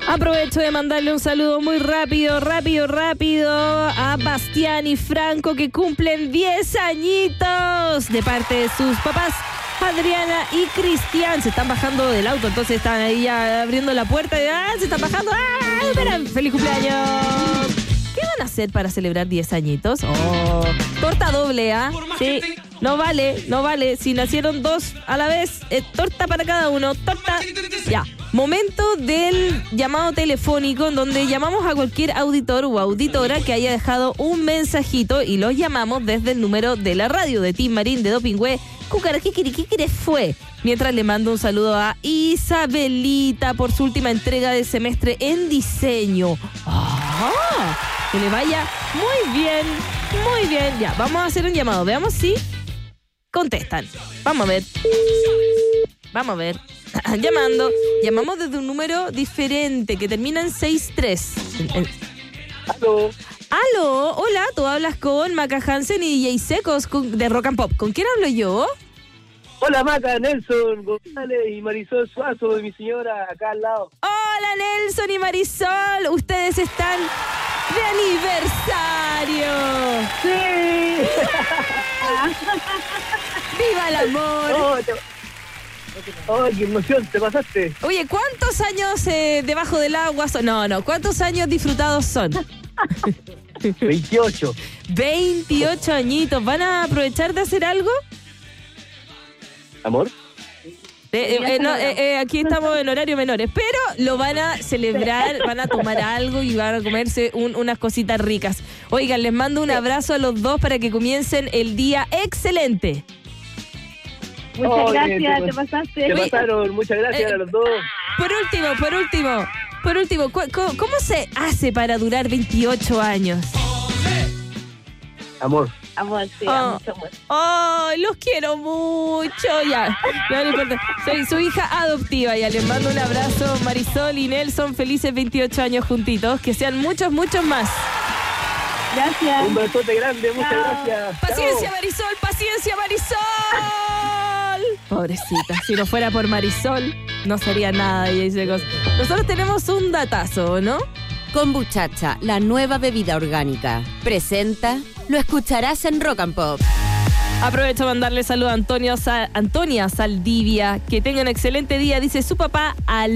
Aprovecho de mandarle un saludo muy rápido a Bastián y Franco, que cumplen 10 añitos de parte de sus papás, Adriana y Cristian. Se están bajando del auto, entonces están ahí ya abriendo la puerta. Se están bajando. Espera, ¡feliz cumpleaños! ¿Qué van a hacer para celebrar 10 añitos? Torta doble, Sí, no vale. Si nacieron dos a la vez, torta para cada uno. Torta. Ya. Momento del llamado telefónico, en donde llamamos a cualquier auditor o auditora que haya dejado un mensajito y los llamamos desde el número de la radio de Tim Marín, de Dopingüe. Cúcara, ¿qué fue? Mientras le mando un saludo a Isabelita por su última entrega de semestre en diseño. Que le vaya muy bien. Ya, vamos a hacer un llamado. Veamos si contestan. Vamos a ver. Llamamos desde un número diferente que termina en 63. Aló, hola, tú hablas con Maca Hansen y DJ Secos de Rock and Pop. ¿Con quién hablo yo? Hola Maca, Nelson González y Marisol Suazo, mi señora, acá al lado. Hola Nelson y Marisol, ustedes están de aniversario. ¡Sí! ¡Viva el amor! ¡Qué emoción! ¿Te pasaste? Oye, ¿cuántos años debajo del agua son? No, ¿cuántos años disfrutados son? 28. 28 añitos. ¿Van a aprovechar de hacer algo? ¿Amor? Aquí estamos en horario menores, pero lo van a celebrar, van a tomar algo y van a comerse unas cositas ricas. Oigan, les mando un abrazo a los dos para que comiencen el día excelente. Muchas gracias, te pasaste. Te pasaron, muchas gracias a los dos. Por último, ¿cómo se hace para durar 28 años? Amor. Amor, sí, mucho amor. Los quiero mucho. Ya, no importa. Soy su hija adoptiva. Ya les mando un abrazo, Marisol y Nelson. Felices 28 años juntitos. Que sean muchos más. Gracias. Un besote grande, muchas gracias. Paciencia, Marisol. Pobrecita, si no fuera por Marisol, no sería nada. Y dice cosas. Nosotros tenemos un datazo, ¿no? Kombuchacha, la nueva bebida orgánica. Presenta, lo escucharás en Rock and Pop. Aprovecho a mandarle saludo a Antonia Saldivia. Que tengan un excelente día, dice su papá,